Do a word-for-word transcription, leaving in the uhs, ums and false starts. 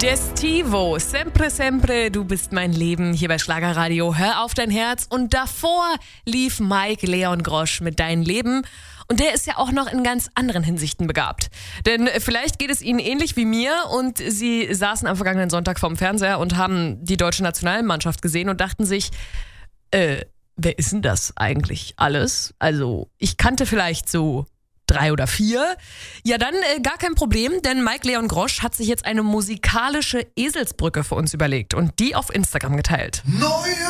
Destivo, sempre, sempre, du bist mein Leben, hier bei Schlagerradio. Hör auf dein Herz. Und davor lief Mike Leon Grosch mit Dein Leben. Und der ist ja auch noch in ganz anderen Hinsichten begabt. Denn vielleicht geht es Ihnen ähnlich wie mir und Sie saßen am vergangenen Sonntag vorm Fernseher und haben die deutsche Nationalmannschaft gesehen und dachten sich, äh, wer ist denn das eigentlich alles? Also ich kannte vielleicht so drei oder vier. Ja, dann äh, gar kein Problem, denn Mike Leon Grosch hat sich jetzt eine musikalische Eselsbrücke für uns überlegt und die auf Instagram geteilt. Neue